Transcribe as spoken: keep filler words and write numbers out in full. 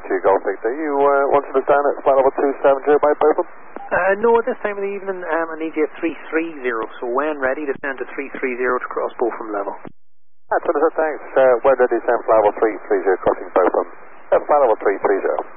two Golf Victor. You uh, wanted us down at flight level two seven zero by Botham? Uh, no, at this time of the evening, um, I need you at three three zero, so when ready, descend to three three zero to cross Botham level. That's what I said, thanks. Uh, when ready, descend flight level three three zero, crossing Botham. Uh, flight level three three zero.